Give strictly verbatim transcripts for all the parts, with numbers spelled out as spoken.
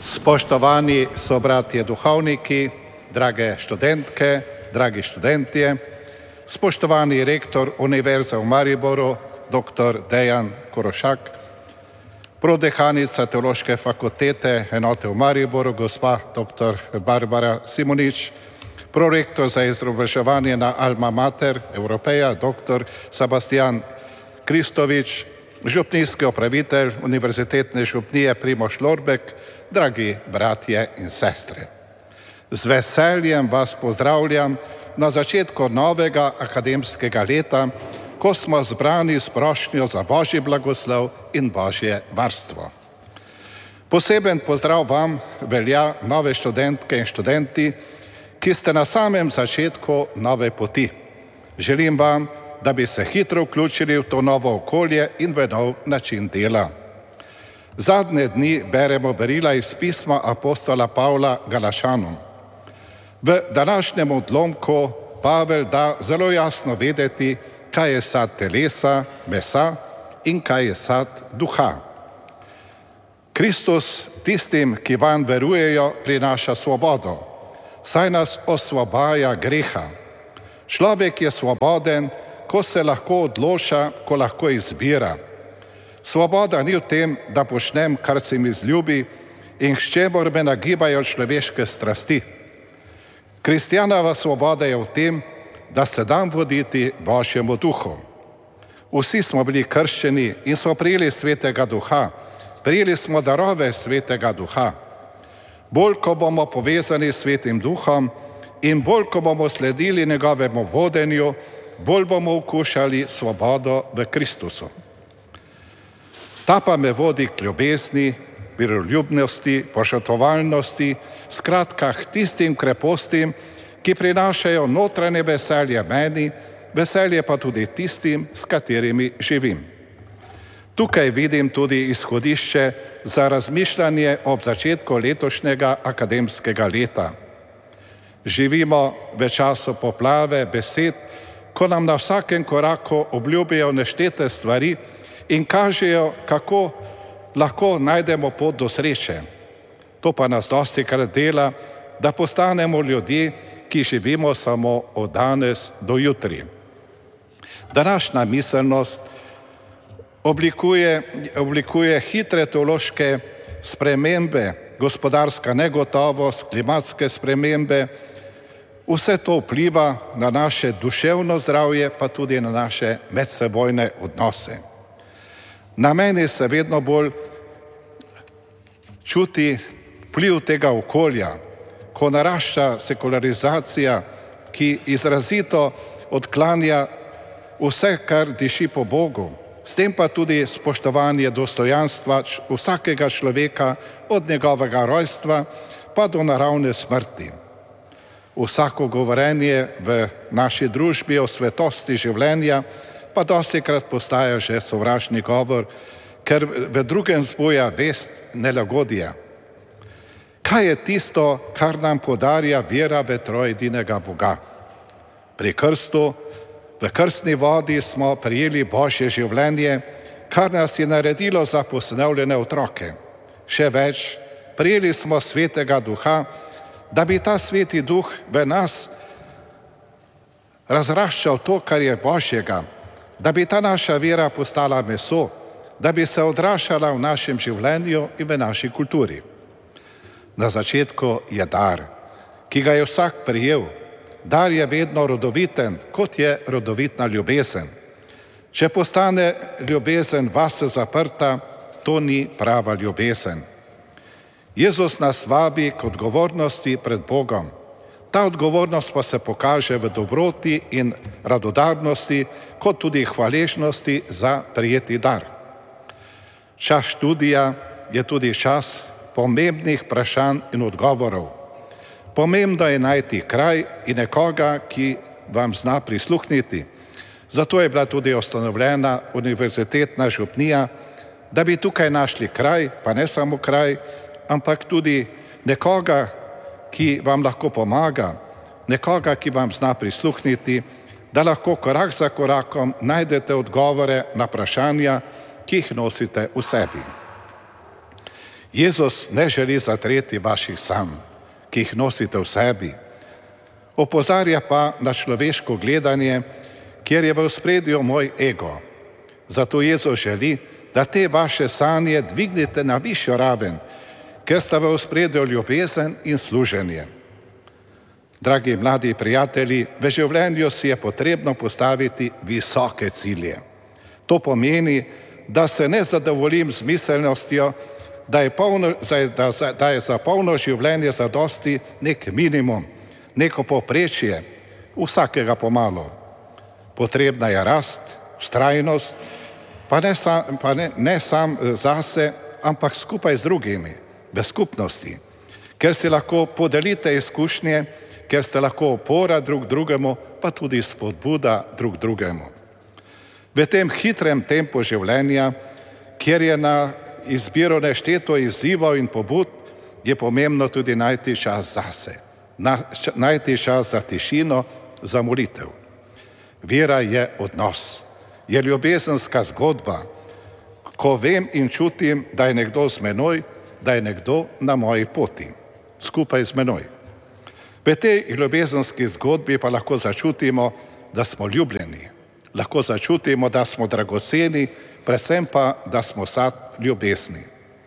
Spoštovani sobratje duhovniki, drage študentke, dragi študentje, spoštovani rektor Univerze v Mariboru, doktor Dejan Korošak, prodehanica Teološke fakultete enote v Mariboru, gospa doktor Barbara Simonič, prorektor za izobraževanje na Alma Mater Evropeja, doktor Sebastian Kristovič, župnijski upravitelj Univerzitetne župnije Primož Lorbek, dragi bratje in sestre. Z veseljem vas pozdravljam na začetku novega akademskega leta, ko smo zbrani s prošnjo za Božji blagoslov in Božje varstvo. Poseben pozdrav vam velja nove študentke in študenti, ki ste na samem začetku nove poti. Želim vam, da bi se hitro vključili v to novo okolje in v nov način dela. Zadnje dni beremo berila iz pisma apostola Pavla Galašanom. V današnjem odlomku Pavel da zelo jasno vedeti, kaj je sad telesa, mesa in kaj je sad duha. Kristus tistim, ki vanj verujejo, prinaša svobodo, saj nas osvobaja greha. Človek je svoboden, ko se lahko odloča, ko lahko izbira. Svoboda ni v tem, da počnem, kar se mi zljubi in s čemur me nagibajo človeške strasti. Kristjanova svoboda je v tem, da se dam voditi Božjemu duhu. Vsi smo bili krščeni in smo prijeli svetega duha, prijeli smo darove svetega duha. Bolj, ko bomo povezani s svetim duhom in bolj, ko bomo sledili njegovemu vodenju, bolj bomo okušali svobodo v Kristusu. Ta pa me vodi k ljubezni, miroljubnosti, požrtvovalnosti, skratka k tistim krepostim, ki prinašajo notranje veselje meni, veselje pa tudi tistim, s katerimi živim. Tukaj vidim tudi izhodišče za razmišljanje ob začetku letošnjega akademskega leta. Živimo v času poplave besed, ko nam na vsakem koraku obljubijo neštete stvari in kažejo, kako lahko najdemo pot do sreče. To pa nas dostikrat dela, da postanemo ljudje, ki živimo samo od danes do jutri. Današnja miselnost oblikuje, oblikuje hitre teološke spremembe, gospodarska negotovost, klimatske spremembe. Vse to vpliva na naše duševno zdravje, pa tudi na naše medsebojne odnose. Na meni se vedno bolj čuti vpliv tega okolja, ko narašča sekularizacija, ki izrazito odklanja vse, kar diši po Bogu, s tem pa tudi spoštovanje dostojanstva vsakega človeka od njegovega rojstva pa do naravne smrti. Vsako govorenje v naši družbi o svetosti življenja pa dostikrat postaja že sovražni govor, ker v drugem zbuja vest nelagodja. Kaj je tisto, kar nam podarja vera v trojedinega Boga? Pri krstu, v krstni vodi smo prijeli Božje življenje, kar nas je naredilo za posnovljene otroke. Še več, prijeli smo svetega duha, da bi ta sveti duh v nas razraščal to, kar je Božjega, da bi ta naša vera postala meso, da bi se odražala v našem življenju in v naši kulturi. Na začetku je dar, ki ga je vsak prijel. Dar je vedno rodoviten, kot je rodovitna ljubezen. Če postane ljubezen vase zaprta, to ni prava ljubezen. Jezus nas vabi k odgovornosti pred Bogom. Ta odgovornost pa se pokaže v dobroti in radodarnosti, kot tudi hvaležnosti za prijeti dar. Čas študija je tudi čas pomembnih vprašanj in odgovorov. Pomembno je najti kraj in nekoga, ki vam zna prisluhniti. Zato je bila tudi ustanovljena Univerzitetna župnija, da bi tukaj našli kraj, pa ne samo kraj, ampak tudi nekoga, ki vam lahko pomaga, nekoga, ki vam zna prisluhniti, da lahko korak za korakom najdete odgovore na vprašanja, ki jih nosite v sebi. Jezus ne želi zatreti vaših sanj, ki jih nosite v sebi. Opozarja pa na človeško gledanje, kjer je v ospredju moj ego. Zato Jezus želi, da te vaše sanje dvignete na višjo raven, ker sta v ospredju ljubezen in služenje. Dragi mladi prijatelji, v življenju si je potrebno postaviti visoke cilje. To pomeni, da se ne zadovoljim z miselnostjo, da je, polno, da, da je za polno življenje zadosti nek minimum, neko povprečje, vsakega pomalo. Potrebna je rast, vztrajnost, pa ne sam, pa ne, ne sam zase, ampak skupaj z drugimi, v skupnosti, ker si lahko podelite izkušnje, ker ste lahko opora drug drugemu, pa tudi spodbuda drug drugemu. V tem hitrem tempu življenja, kjer je na izbiro nešteto izzivov in pobud, je pomembno tudi najti čas zase, na, najti čas za tišino, za molitev. Vera je odnos, je ljubezenska zgodba, ko vem in čutim, da je nekdo z menoj, da je nekdo na moji poti, skupaj z menoj. V tej ljubezenski zgodbi pa lahko začutimo, da smo ljubljeni, lahko začutimo, da smo dragoceni, predvsem pa, da smo sad ljubezni.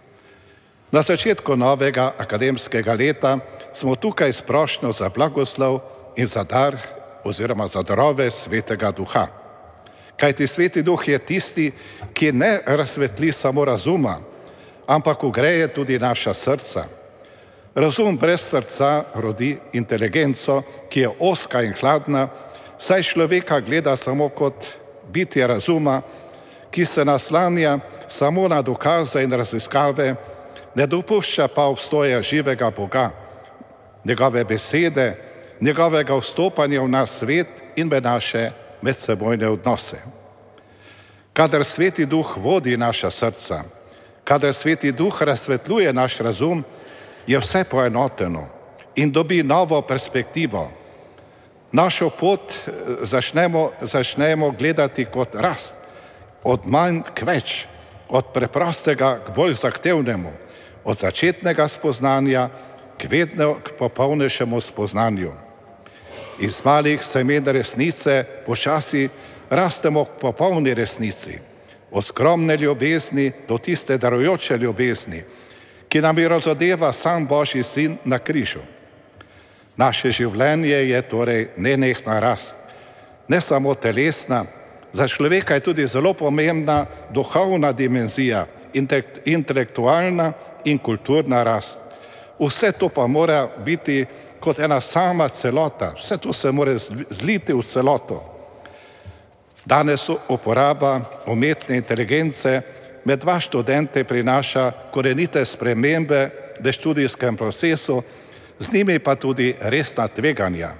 Na začetku novega akademskega leta smo tukaj s prošnjo za blagoslov in za dar oziroma za darove Svetega Duha. Kajti Sveti Duh je tisti, ki ne razsvetli samo razuma, ampak ogreje tudi naša srca. Razum brez srca rodi inteligenco, ki je ozka in hladna, saj človeka gleda samo kot bitje razuma, ki se naslanja samo na dokaze in raziskave, ne dopušča pa obstoja živega Boga, njegove besede, njegovega vstopanja v naš svet in v naše medsebojne odnose. Kadar Sveti Duh vodi naša srca, kadar Sveti Duh razsvetljuje naš razum, je vse poenoteno in dobi novo perspektivo. Našo pot začnemo, začnemo gledati kot rast, od manj k več, od preprostega k bolj zahtevnemu, od začetnega spoznanja k vedno k popolnejšemu spoznanju. Iz malih semen resnice počasi rastemo k popolni resnici, od skromne ljubezni do tiste darujoče ljubezni, ki nam jo razodeva sam Božji sin na križu. Naše življenje je torej nenehna rast, ne samo telesna, za človeka je tudi zelo pomembna duhovna dimenzija, intelektualna in kulturna rast. Vse to pa mora biti kot ena sama celota, vse to se mora zliti v celoto. Danes uporaba umetne inteligence med dva študente prinaša korenite spremembe v študijskem procesu, z njimi pa tudi resna tveganja.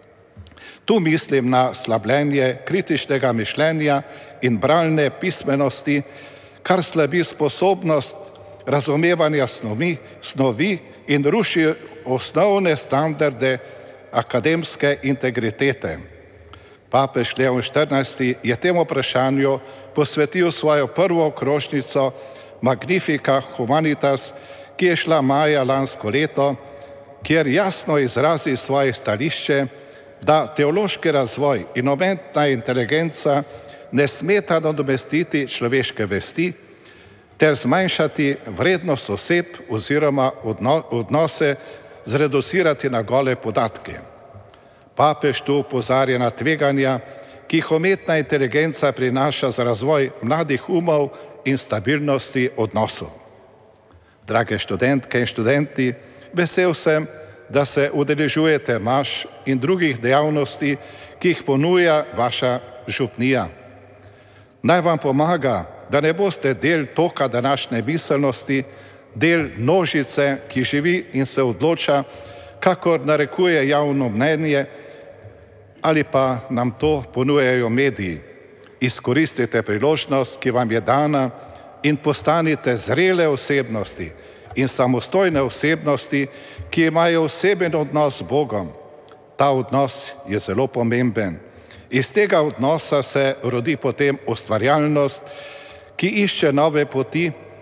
Tu mislim na slabljenje kritičnega mišljenja in bralne pismenosti, kar slabi sposobnost razumevanja snovi, snovi in ruši osnovne standarde akademske integritete. Papež Leon štirinajsti je temu vprašanju posvetil svojo prvo okrožnico Magnifica Humanitas, ki je šla maja lansko leto, kjer jasno izrazi svoje stališče, da teološki razvoj in umetna inteligenca ne smeta nadomestiti človeške vesti ter zmanjšati vrednost oseb oziroma odnose, zreducirati na gole podatke. Papež tu opozarja na tveganja, ki jih umetna inteligenca prinaša za razvoj mladih umov in stabilnosti odnosov. Drage študentke in študenti, vesel sem, da se udeležujete maš in drugih dejavnosti, ki jih ponuja vaša župnija. Naj vam pomaga, da ne boste del toka današnje miselnosti, del množice, ki živi in se odloča, kakor narekuje javno mnenje, ali pa nam to ponujajo mediji. Izkoristite priložnost, ki vam je dana, in postanite zrele osebnosti in samostojne osebnosti, ki imajo oseben odnos z Bogom. Ta odnos je zelo pomemben. Iz tega odnosa se rodi potem ustvarjalnost, ki išče nove poti,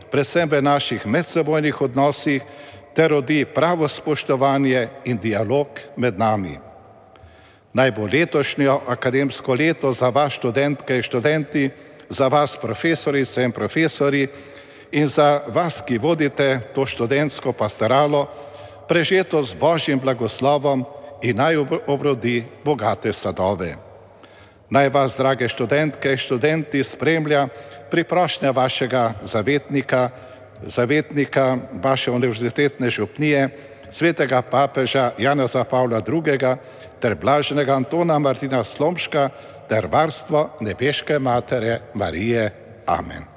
predvsem v naših medsebojnih odnosih, ter rodi pravo spoštovanje in dialog med nami. Naj bo letošnjo akademsko leto za vas študentke in študenti, za vas profesorice in profesori in za vas, ki vodite to študentsko pastoralo, prežeto z Božjim blagoslovom in naj obrodi bogate sadove. Naj vas, drage študentke in študenti, spremlja priprošnja vašega zavetnika, zavetnika vaše univerzitetne župnije, svetega papeža Janeza Pavla drugega ter blaženega Antona Martina Slomška ter varstvo nebeške Matere Marije. Amen.